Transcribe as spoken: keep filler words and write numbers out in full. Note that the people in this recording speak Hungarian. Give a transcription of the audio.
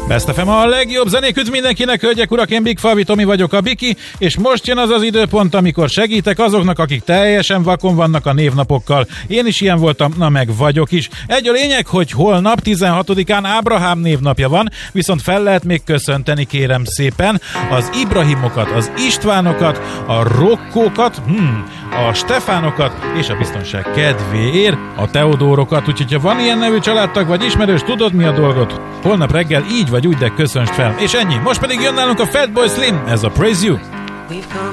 Best ef em a legjobb zenék, üdv mindenkinek, hölgyek, urak, én Big Favi Tomi vagyok, a Biki, és most jön az az időpont, amikor segítek azoknak, akik teljesen vakon vannak a névnapokkal. Én is ilyen voltam, na meg vagyok is. Egy a lényeg, hogy holnap tizenhatodikán Ábrahám névnapja van, viszont fel lehet még köszönteni, kérem szépen, az Ibrahimokat, az Istvánokat, a Rokkókat, hmm, a Stefánokat, és a biztonság kedvéért a Teodórokat. Úgyhogy ha van ilyen nevű családtag vagy ismerős, tudod mi a dolgot? Holnap reggel így vagy úgy, de köszönst fel. És ennyi. Most pedig jön nálunk a Fatboy Slim, ez a Praise You.